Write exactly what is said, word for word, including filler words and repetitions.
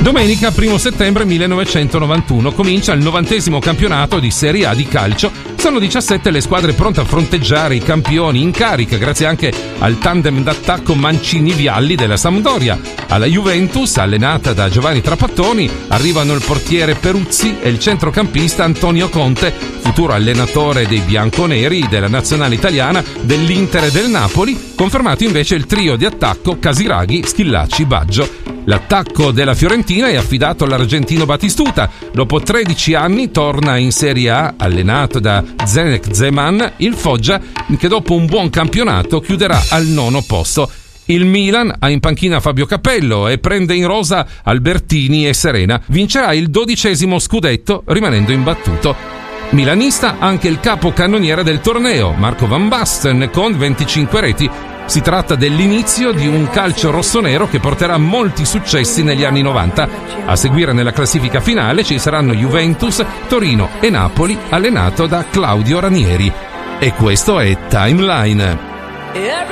Domenica primo settembre millenovecentonovantuno comincia il novantesimo campionato di Serie A di calcio. Sono diciassette le squadre pronte a fronteggiare i campioni in carica, grazie anche al tandem d'attacco Mancini-Vialli della Sampdoria. Alla Juventus, allenata da Giovanni Trapattoni, arrivano il portiere Peruzzi e il centrocampista Antonio Conte, futuro allenatore dei bianconeri, della nazionale italiana, dell'Inter e del Napoli, confermato invece il trio di attacco Casiraghi, Schillaci, Baggio. L'attacco della Fiorentina è affidato all'argentino Batistuta. Dopo tredici anni torna in Serie A, allenato da Zdeněk Zeman, il Foggia, che dopo un buon campionato chiuderà al nono posto. Il Milan ha in panchina Fabio Capello e prende in rosa Albertini e Serena. Vincerà il dodicesimo scudetto, rimanendo imbattuto. Milanista anche il capocannoniere del torneo, Marco Van Basten, con venticinque reti. Si tratta dell'inizio di un calcio rossonero che porterà molti successi negli anni novanta. A seguire nella classifica finale ci saranno Juventus, Torino e Napoli, allenato da Claudio Ranieri. E questo è Timeline.